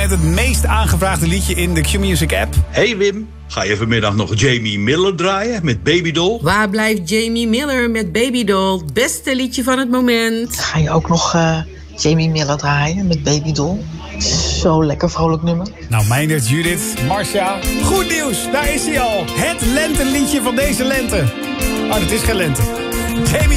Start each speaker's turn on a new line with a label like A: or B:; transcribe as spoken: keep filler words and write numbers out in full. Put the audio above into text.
A: moment het meest aangevraagde liedje in de Q-Music app.
B: Hey Wim, ga je vanmiddag nog Jamie Miller draaien met Baby Doll?
C: Waar blijft Jamie Miller met Baby Doll? Het beste liedje van het moment.
D: Ga je ook nog uh, Jamie Miller draaien met Baby Doll? Zo lekker vrolijk nummer.
A: Nou, Meindert, Judith, Marcia. Goed nieuws, daar is hij al. Het lenteliedje van deze lente. Oh, dat is geen lente. Jamie